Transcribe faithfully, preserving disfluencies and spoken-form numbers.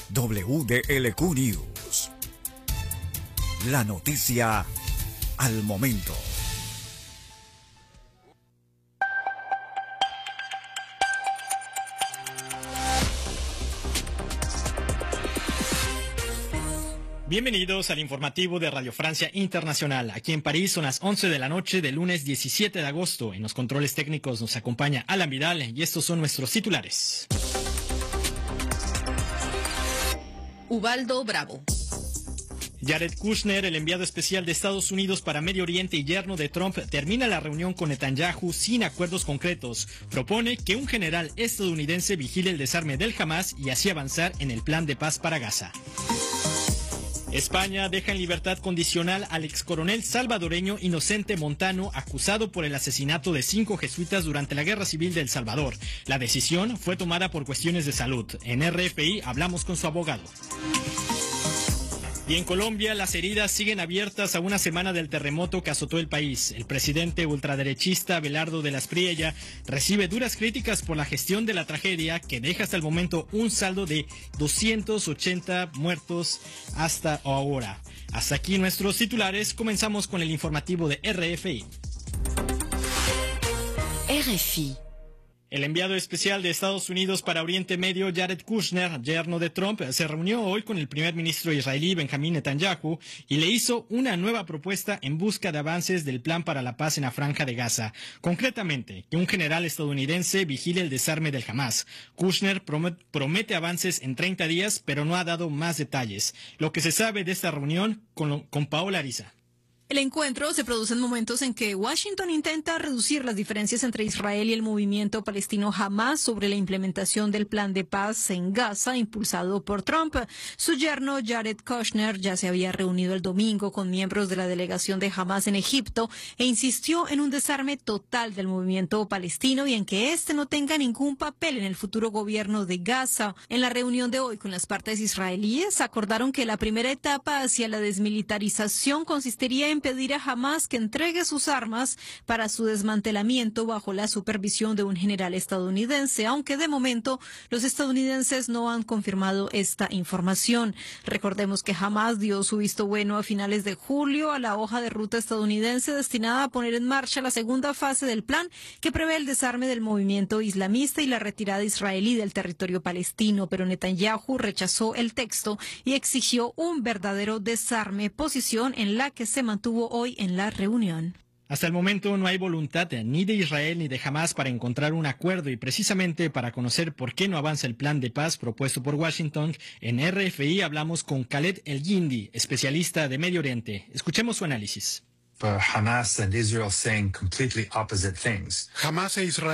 W D L Q News. La noticia al momento. Bienvenidos al informativo de Radio Francia Internacional. Aquí en París son las once de la noche del lunes diecisiete de agosto. En los controles técnicos nos acompaña Alan Vidal y estos son nuestros titulares. Ubaldo Bravo. Jared Kushner, el enviado especial de Estados Unidos para Medio Oriente y yerno de Trump, termina la reunión con Netanyahu sin acuerdos concretos. Propone que un general estadounidense vigile el desarme del Hamas y así avanzar en el plan de paz para Gaza. España deja en libertad condicional al excoronel salvadoreño Inocente Montano, acusado por el asesinato de cinco jesuitas durante la Guerra Civil de El Salvador. La decisión fue tomada por cuestiones de salud. En R F I hablamos con su abogado. Y en Colombia, las heridas siguen abiertas a una semana del terremoto que azotó el país. El presidente ultraderechista Abelardo de la Espriella recibe duras críticas por la gestión de la tragedia, que deja hasta el momento un saldo de doscientos ochenta muertos hasta ahora. Hasta aquí nuestros titulares. Comenzamos con el informativo de R F I. R F I. El enviado especial de Estados Unidos para Oriente Medio, Jared Kushner, yerno de Trump, se reunió hoy con el primer ministro israelí Benjamín Netanyahu y le hizo una nueva propuesta en busca de avances del plan para la paz en la Franja de Gaza. Concretamente, que un general estadounidense vigile el desarme del Hamas. Kushner promete avances en treinta días, pero no ha dado más detalles. Lo que se sabe de esta reunión con, con Paola Ariza. El encuentro se produce en momentos en que Washington intenta reducir las diferencias entre Israel y el movimiento palestino Hamas sobre la implementación del plan de paz en Gaza impulsado por Trump. Su yerno Jared Kushner ya se había reunido el domingo con miembros de la delegación de Hamas en Egipto e insistió en un desarme total del movimiento palestino y en que éste no tenga ningún papel en el futuro gobierno de Gaza. En la reunión de hoy con las partes israelíes acordaron que la primera etapa hacia la desmilitarización consistiría en pedir a Hamas que entregue sus armas para su desmantelamiento bajo la supervisión de un general estadounidense, aunque de momento los estadounidenses no han confirmado esta información. Recordemos que Hamas dio su visto bueno a finales de julio a la hoja de ruta estadounidense destinada a poner en marcha la segunda fase del plan, que prevé el desarme del movimiento islamista y la retirada israelí del territorio palestino, pero Netanyahu rechazó el texto y exigió un verdadero desarme, posición en la que se mantuvo hoy en la reunión. Hasta el momento no hay voluntad ni de Israel ni de Hamas para encontrar un acuerdo y precisamente para conocer por qué no avanza el plan de paz propuesto por Washington, en R F I hablamos con Khaled El-Guindi, especialista de Medio Oriente. Escuchemos su análisis. Hamas and Israel saying completely opposite things. Hamas e Israel